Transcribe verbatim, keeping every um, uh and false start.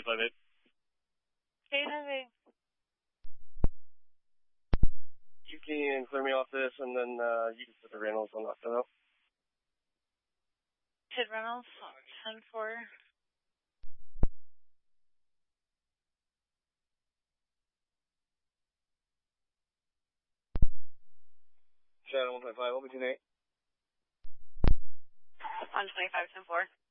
five eight. Okay, ten. You can clear me off this, and then uh, you can put the Reynolds on that out. Ted Reynolds, ten four. Shadow one point five, over between eight. On twenty-five, ten four.